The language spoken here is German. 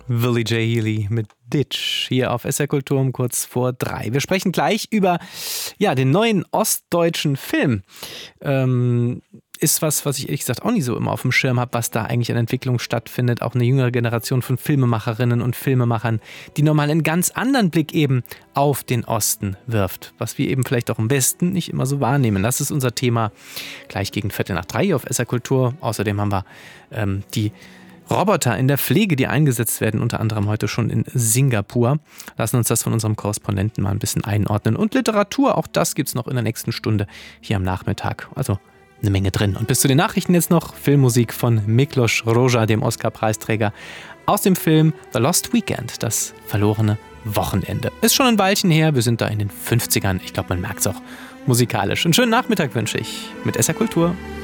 Willie J. Healy mit Ditch hier auf SR Kultur um kurz vor 3. Wir sprechen gleich über den neuen ostdeutschen Film. Ist was ich ehrlich gesagt auch nicht so immer auf dem Schirm habe, was da eigentlich an Entwicklung stattfindet. Auch eine jüngere Generation von Filmemacherinnen und Filmemachern, die nochmal einen ganz anderen Blick eben auf den Osten wirft. Was wir eben vielleicht auch im Westen nicht immer so wahrnehmen. Das ist unser Thema gleich gegen 2:45 hier auf SR Kultur. Außerdem haben wir die Roboter in der Pflege, die eingesetzt werden, unter anderem heute schon in Singapur. Lassen uns das von unserem Korrespondenten mal ein bisschen einordnen. Und Literatur, auch das gibt es noch in der nächsten Stunde hier am Nachmittag. Also eine Menge drin. Und bis zu den Nachrichten jetzt noch Filmmusik von Miklos Rozsa, dem Oscar-Preisträger, aus dem Film The Lost Weekend, das verlorene Wochenende. Ist schon ein Weilchen her, wir sind da in den 50ern. Ich glaube, man merkt es auch musikalisch. Einen schönen Nachmittag wünsche ich mit SR Kultur.